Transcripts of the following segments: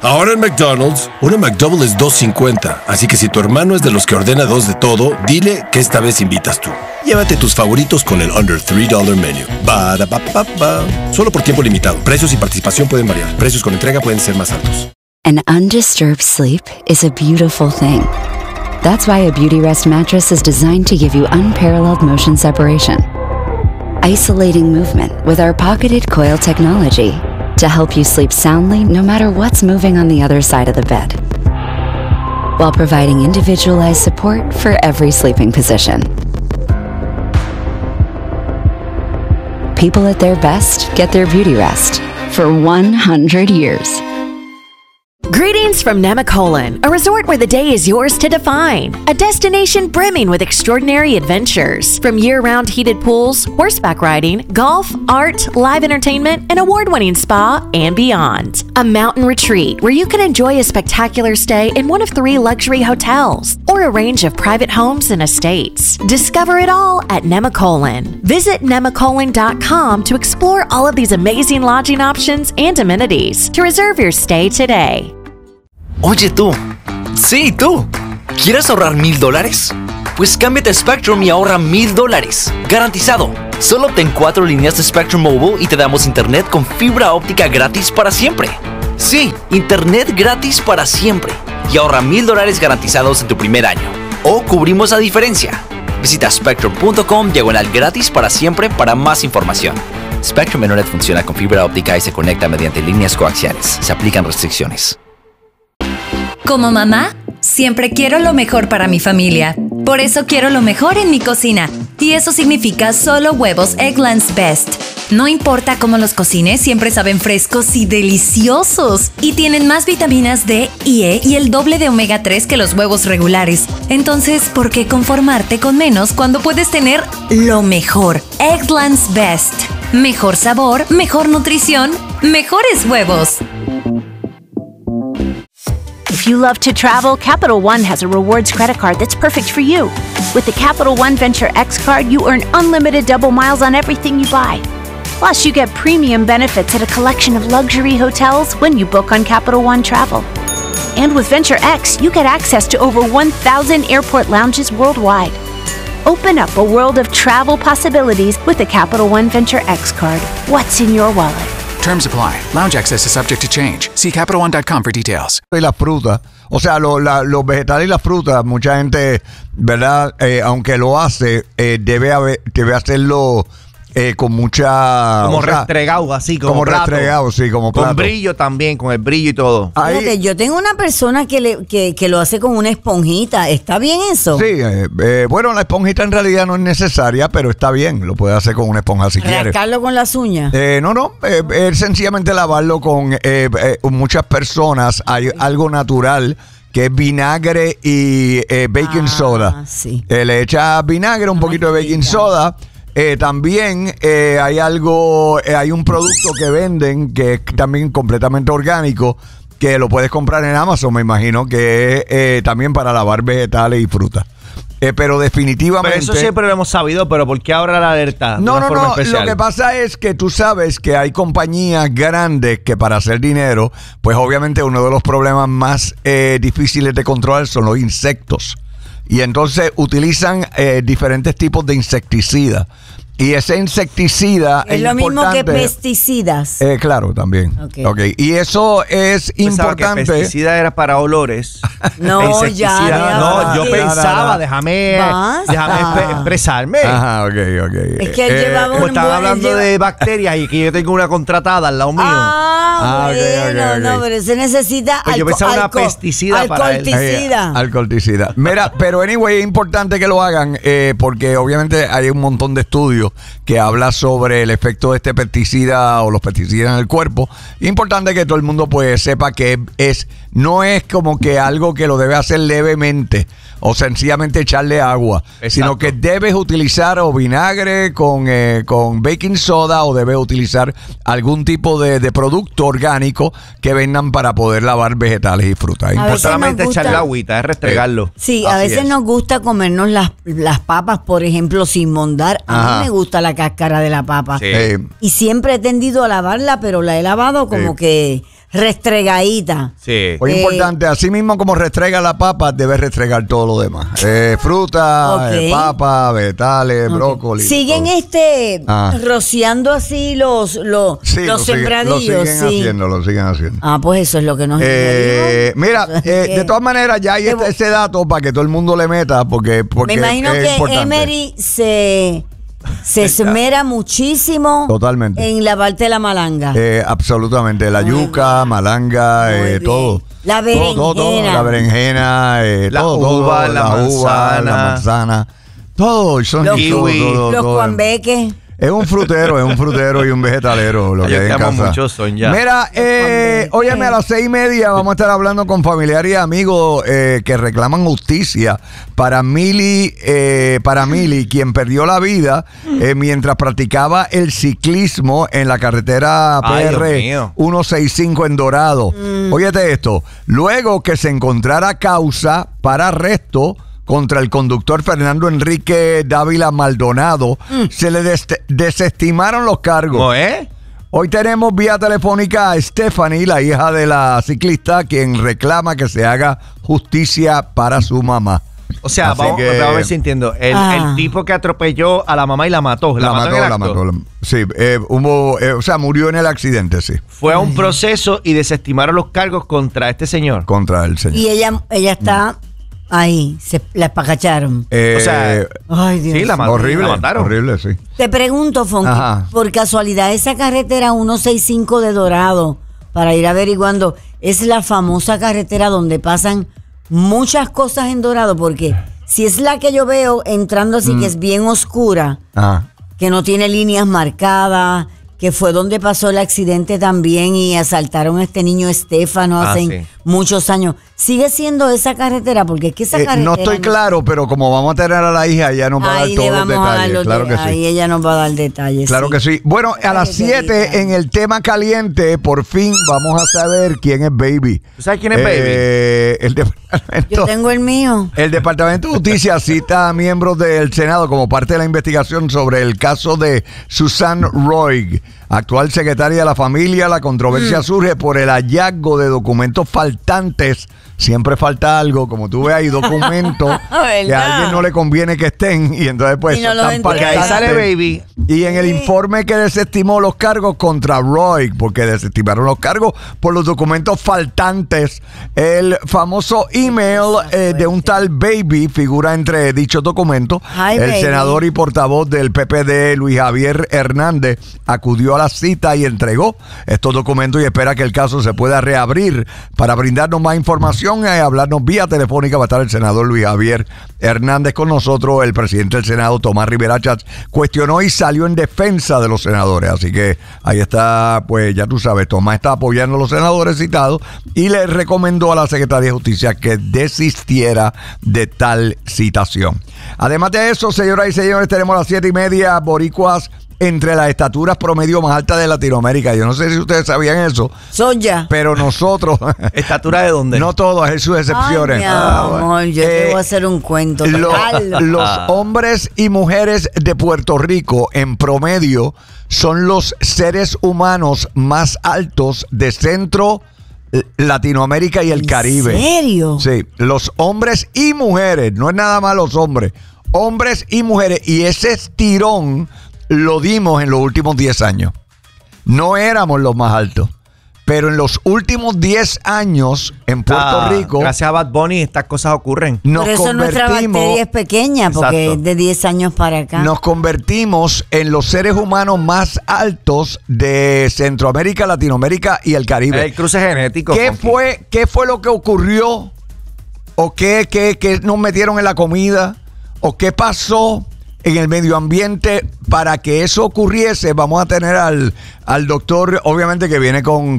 Ahora en McDonald's, una McDouble es $2.50. Así que si tu hermano es de los que ordena 2 de todo, dile que esta vez invitas tú. Llévate tus favoritos con el Under $3 Menu. Ba-da-ba-ba-ba. Solo por tiempo limitado. Precios y participación pueden variar. Precios con entrega pueden ser más altos. An undisturbed sleep is a beautiful thing. That's why a Beautyrest mattress is designed to give you unparalleled motion separation. Isolating movement with our pocketed coil technology to help you sleep soundly no matter what's moving on the other side of the bed, while providing individualized support for every sleeping position. People at their best get their Beautyrest for 100 years. Greetings from Nemacolin, a resort where the day is yours to define. A destination brimming with extraordinary adventures. From year-round heated pools, horseback riding, golf, art, live entertainment, an award-winning spa, and beyond. A mountain retreat where you can enjoy a spectacular stay in one of 3 luxury hotels or a range of private homes and estates. Discover it all at Nemacolin. Visit Nemacolin.com to explore all of these amazing lodging options and amenities. To reserve your stay today. Oye tú, sí tú, ¿quieres ahorrar $1,000? Pues cámbiate a Spectrum y ahorra $1,000, garantizado. Solo obtén 4 líneas de Spectrum Mobile y te damos internet con fibra óptica gratis para siempre. Sí, internet gratis para siempre. Y ahorra $1,000 garantizados en tu primer año. O cubrimos la diferencia. Visita spectrum.com/gratis para siempre para más información. Spectrum Internet funciona con fibra óptica y se conecta mediante líneas coaxiales. Se aplican restricciones. Como mamá, siempre quiero lo mejor para mi familia. Por eso quiero lo mejor en mi cocina. Y eso significa solo huevos Eggland's Best. No importa cómo los cocines, siempre saben frescos y deliciosos. Y tienen más vitaminas D y E y el doble de omega 3 que los huevos regulares. Entonces, ¿por qué conformarte con menos cuando puedes tener lo mejor? Eggland's Best. Mejor sabor, mejor nutrición, mejores huevos. If you love to travel, Capital One has a rewards credit card that's perfect for you. With the Capital One Venture X card, you earn unlimited double miles on everything you buy. Plus, you get premium benefits at a collection of luxury hotels when you book on Capital One Travel. And with Venture X, you get access to over 1,000 airport lounges worldwide. Open up a world of travel possibilities with the Capital One Venture X card. What's in your wallet? Terms apply. Lounge access is subject to change. See CapitalOne.com for details. Y las frutas, o sea, los vegetales y las frutas, mucha gente, ¿verdad? Aunque lo hace, debe hacerlo con mucha... Como restregado, así, como plato. Restregado, sí, como plato. Con brillo también, con el brillo y todo. Fíjate, yo tengo una persona que lo hace con una esponjita. ¿Está bien eso? Sí, bueno, la esponjita en realidad no es necesaria, pero está bien. Lo puede hacer con una esponja si quiere. ¿Rascarlo con las uñas? No, es sencillamente lavarlo con muchas personas. Hay algo natural que es vinagre y baking soda. Sí. Le echas vinagre, un poquito de baking soda. También hay un producto que venden que es también completamente orgánico, que lo puedes comprar en Amazon, me imagino, que es también para lavar vegetales y frutas. Pero definitivamente... Pero eso siempre lo hemos sabido, pero ¿por qué ahora la alerta? No. Lo que pasa es que tú sabes que hay compañías grandes que para hacer dinero, pues obviamente uno de los problemas más difíciles de controlar son los insectos. Y entonces utilizan diferentes tipos de insecticidas. Y ese insecticida es lo mismo que pesticidas. Claro, también. Okay. Y eso es importante. Que pesticida era para olores. No, yo pensaba, déjame expresarme. Ajá, ok. Es que él llevaba como estaba hablando de bacterias y que yo tengo una contratada al lado mío. No, pero se necesita pues yo pensaba una pesticida para él. Alcoholticida. Mira, pero anyway, es importante que lo hagan porque obviamente hay un montón de estudios que habla sobre el efecto de este pesticida o los pesticidas en el cuerpo. Es importante que todo el mundo pues sepa que no es como que algo que lo debe hacer levemente o sencillamente echarle agua. Exacto. Sino que debes utilizar o vinagre con baking soda o debes utilizar algún tipo de producto orgánico que vendan para poder lavar vegetales y frutas. No solamente echarle agüita, es restregarlo. Sí, a veces nos gusta comernos las papas, por ejemplo, sin mondar. A mí me gusta la cáscara de la papa. Sí. Y siempre he tendido a lavarla, pero la he lavado como que restregadita. Sí. Muy importante, así mismo como restrega la papa, debes restregar todo lo demás. Fruta, papa, vegetales, brócoli. Siguen rociando así los sembradillos. Lo siguen haciendo. Ah, pues eso es lo que nos mira, de todas maneras, ya hay ese dato para que todo el mundo le meta, porque me imagino que importante. Emery se esmera muchísimo en la parte de la malanga. Absolutamente, la yuca, malanga, todo. La berenjena. Todo, la berenjena, la uva, la manzana. Todo. Son los cuambeques. Es un frutero y un vegetalero lo que hay en casa. Muchos son ya. Mira, óyeme, a las 6:30 vamos a estar hablando con familiares y amigos que reclaman justicia para Mili, quien perdió la vida mientras practicaba el ciclismo en la carretera PR 165 en Dorado. Óyete esto, luego que se encontrara causa para arresto contra el conductor Fernando Enrique Dávila Maldonado, se le desestimaron los cargos. ¿No es? Hoy tenemos vía telefónica a Stephanie, la hija de la ciclista, quien reclama que se haga justicia para su mamá. O sea, vamos a ver si entiendo. El tipo que atropelló a la mamá y la mató. La mató. Sí, murió en el accidente, sí. Fue a un proceso y desestimaron los cargos contra este señor. Contra el señor. Y ella está... Ahí, la espacacharon. Ay, Dios. Sí, la mataron. Horrible, sí. Te pregunto, Fonky, por casualidad, esa carretera 165 de Dorado, para ir averiguando, es la famosa carretera donde pasan muchas cosas en Dorado, porque si es la que yo veo entrando así, que es bien oscura, que no tiene líneas marcadas, que fue donde pasó el accidente también y asaltaron a este niño Estefano hace muchos años. ¿Sigue siendo esa carretera? Porque es que esa carretera... No estoy claro, pero como vamos a tener a la hija, ella nos va a dar todos los detalles. Claro que sí. Ahí ella nos va a dar detalles. Claro que sí. Bueno, a las 7 en el tema caliente, por fin vamos a saber quién es Baby. ¿Tú sabes quién es Baby? Yo tengo el mío. El Departamento de Justicia cita a miembros del Senado como parte de la investigación sobre el caso de Susan Roig, actual secretaria de la familia. La controversia surge por el hallazgo de documentos faltantes. Siempre falta algo, como tú ves, hay documentos que a alguien no le conviene que estén y entonces pues están faltantes. Ahí sale Baby. Y en el informe que desestimó los cargos contra Roy, porque desestimaron los cargos por los documentos faltantes, el famoso email de un tal Baby figura entre dichos documentos. El senador y portavoz del PPD, Luis Javier Hernández, acudió a la cita y entregó estos documentos y espera que el caso se pueda reabrir. Para brindarnos más información y hablarnos vía telefónica va a estar el senador Luis Javier Hernández con nosotros. El presidente del Senado, Tomás Rivera Chats, cuestionó y salió en defensa de los senadores. Así que ahí está, pues ya tú sabes, Tomás está apoyando a los senadores citados y le recomendó a la Secretaría de Justicia que desistiera de tal citación. Además de eso, señoras y señores, tenemos las 7:30, boricuas entre las estaturas promedio más altas de Latinoamérica. Yo no sé si ustedes sabían eso. Soya. Pero nosotros... ¿Estatura de dónde? No todos, hay sus excepciones. Ay, mi amor, yo te voy a hacer un cuento. Los hombres y mujeres de Puerto Rico, en promedio, son los seres humanos más altos de Centro, Latinoamérica y el Caribe. ¿En serio? Sí, los hombres y mujeres, no es nada más los hombres. Hombres y mujeres. Y ese estirón lo dimos en los últimos 10 años. No éramos los más altos, pero en los últimos 10 años en Puerto Rico, gracias a Bad Bunny, estas cosas ocurren. Por eso nuestra bacteria es pequeña, porque es de 10 años para acá. Nos convertimos en los seres humanos más altos de Centroamérica, Latinoamérica y el Caribe. El cruce genético. ¿Qué fue lo que ocurrió? ¿O qué nos metieron en la comida? ¿O qué pasó en el medio ambiente para que eso ocurriese? Vamos a tener al doctor, obviamente, que viene con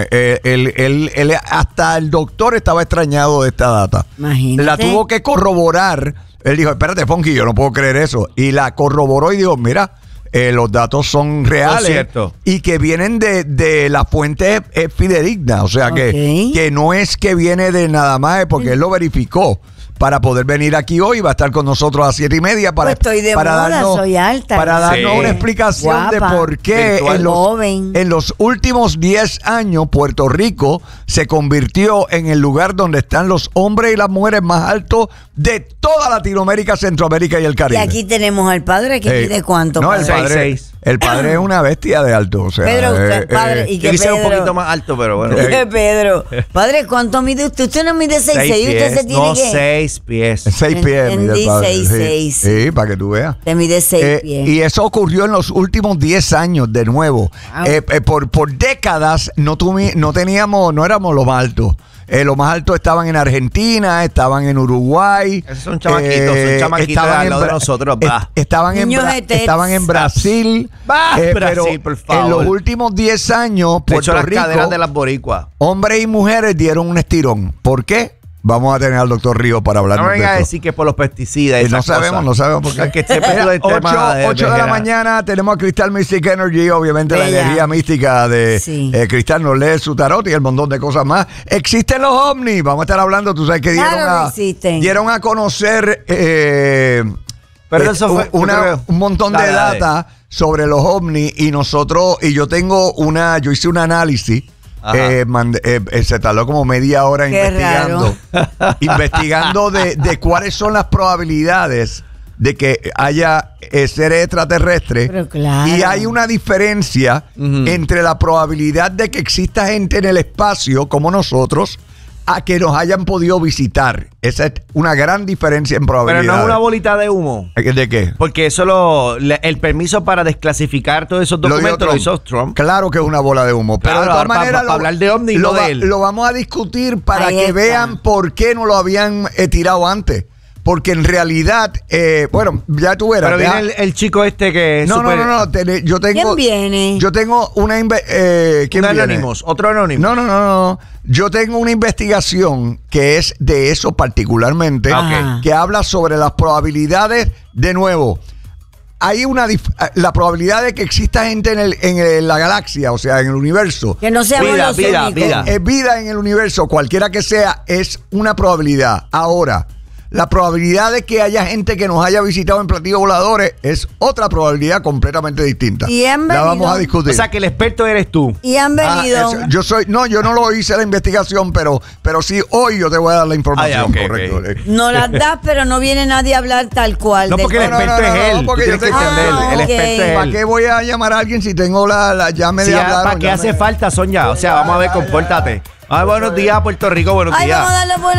hasta el doctor estaba extrañado de esta data. Imagínate. La tuvo que corroborar. Él dijo, espérate, Fonky, yo no puedo creer eso. Y la corroboró y dijo, mira, los datos son reales, cierto, y que vienen de la fuente fidedigna. O sea, que no es que viene de nada más, porque él lo verificó. para poder venir aquí hoy. Va a estar con nosotros a las 7:30 para, pues estoy de para moda, darnos, soy alta. para darnos Sí. una explicación Guapa. de por qué en los últimos 10 años Puerto Rico se convirtió en el lugar donde están los hombres y las mujeres más altos de toda Latinoamérica, Centroamérica y el Y Caribe. aquí tenemos al padre que mide cuánto. No, el padre, el padre es una bestia de alto. O sea, Pedro, usted, padre, y que yo quise Pedro, un poquito más alto, pero bueno. Pedro, padre, ¿cuánto mide usted? Usted no mide 6'6", usted se tiene no, que... 6 pies. 6 pies mide el padre. 6'6". Sí, para que tú veas. Te mide 6 pies. Y eso ocurrió en los últimos 10 años de nuevo. Por décadas no éramos los más altos. Los más altos estaban en Argentina, estaban en Uruguay. Esos son chamaquitos, estaban al lado de nosotros. Estaban en Brasil. Pero Brasil, por favor. en los últimos 10 años, Puerto las Rico, caderas de las boricuas. hombres y mujeres dieron un estirón. ¿Por qué? Vamos a tener al doctor Río para hablar No de venga a esto. decir que por los pesticidas. No sabemos por qué. Que esté perdido el tema 8 de la mañana tenemos a Cristal Mystic Energy, obviamente la Bella. energía mística de Sí. Cristal nos lee su tarot y el montón de cosas más. Existen los ovnis, vamos a estar hablando, tú sabes que Claro que existen. dieron a conocer Pero eso fue, un montón de data sobre los ovnis y yo hice un análisis. Se tardó como media hora investigando de cuáles son las probabilidades de que haya seres extraterrestres. Pero claro. Y hay una diferencia entre la probabilidad de que exista gente en el espacio como nosotros a que nos hayan podido visitar. Esa es una gran diferencia en probabilidad. Pero no es una bolita de humo. ¿De qué? Porque eso el permiso para desclasificar todos esos documentos lo hizo Trump. Claro que es una bola de humo. Pero Claro, de todas maneras para hablar de ovni, no de él. Lo vamos a discutir para Ahí que está. vean por qué no lo habían tirado antes. Porque en realidad, bueno, ya tú verás. Pero viene el chico este que es No, super... yo tengo... ¿Quién viene? Yo tengo una... ¿quién viene? Anónimos, otro anónimo. No. Yo tengo una investigación que es de eso particularmente, que habla sobre las probabilidades, de nuevo. Hay la probabilidad de que exista gente en la galaxia, o sea, en el universo. Que no seamos los únicos. Vida en el universo, cualquiera que sea, es una probabilidad. Ahora, la probabilidad de que haya gente que nos haya visitado en platillos voladores es otra probabilidad completamente distinta. Y han la venido. vamos a discutir. O sea, que el experto eres tú. Y han venido. Yo no lo hice la investigación, pero sí hoy yo te voy a dar la información, correcto. Okay. No las das, pero no viene nadie a hablar tal cual. No, porque el experto es él. Porque Tú yo tienes que entender. El experto es ¿Para él. qué voy a llamar a alguien si tengo la llame de hablar? ¿Para qué hace falta, Sonia? O sea, vamos a ver, compórtate. Buenos días, Puerto Rico, buenos días. Vamos a dar los buenos